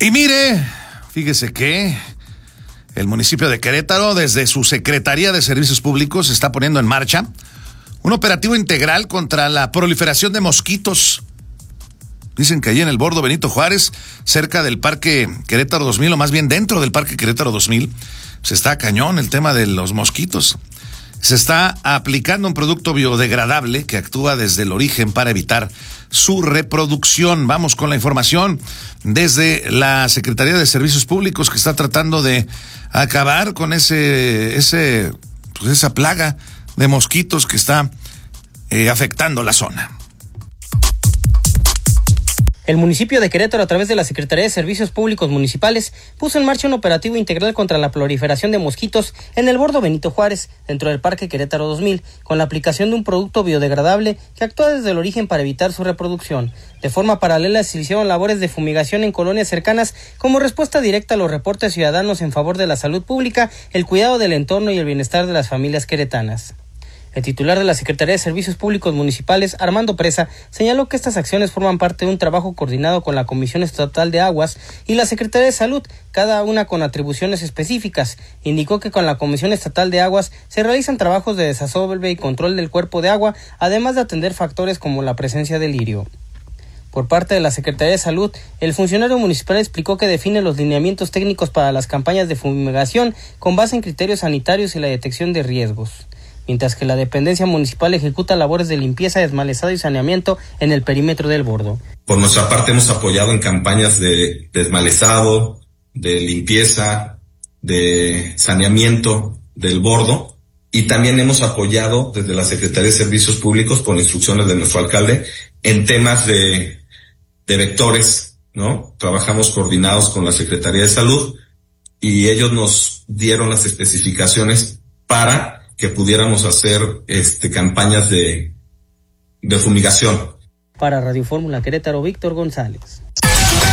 Y mire, fíjese que el municipio de Querétaro, desde su Secretaría de Servicios Públicos, está poniendo en marcha un operativo integral contra la proliferación de mosquitos. Dicen que allí en el bordo Benito Juárez, cerca del Parque Querétaro 2000, o más bien dentro del Parque Querétaro 2000, se está cañón el tema de los mosquitos. Se está aplicando un producto biodegradable que actúa desde el origen para evitar su reproducción. Vamos con la información desde la Secretaría de Servicios Públicos, que está tratando de acabar con esa plaga de mosquitos que está afectando la zona. El municipio de Querétaro, a través de la Secretaría de Servicios Públicos Municipales, puso en marcha un operativo integral contra la proliferación de mosquitos en el bordo Benito Juárez, dentro del Parque Querétaro 2000, con la aplicación de un producto biodegradable que actúa desde el origen para evitar su reproducción. De forma paralela, se hicieron labores de fumigación en colonias cercanas como respuesta directa a los reportes ciudadanos en favor de la salud pública, el cuidado del entorno y el bienestar de las familias queretanas. El titular de la Secretaría de Servicios Públicos Municipales, Armando Presa, señaló que estas acciones forman parte de un trabajo coordinado con la Comisión Estatal de Aguas y la Secretaría de Salud, cada una con atribuciones específicas. Indicó que con la Comisión Estatal de Aguas se realizan trabajos de desasolve y control del cuerpo de agua, además de atender factores como la presencia de lirio. Por parte de la Secretaría de Salud, el funcionario municipal explicó que define los lineamientos técnicos para las campañas de fumigación con base en criterios sanitarios y la detección de riesgos, mientras que la dependencia municipal ejecuta labores de limpieza, desmalezado y saneamiento en el perímetro del bordo. Por nuestra parte hemos apoyado en campañas de desmalezado, de limpieza, de saneamiento del bordo, y también hemos apoyado desde la Secretaría de Servicios Públicos, por instrucciones de nuestro alcalde, en temas de vectores, ¿no? Trabajamos coordinados con la Secretaría de Salud y ellos nos dieron las especificaciones para que pudiéramos hacer campañas de fumigación. Para Radio Fórmula Querétaro, Víctor González.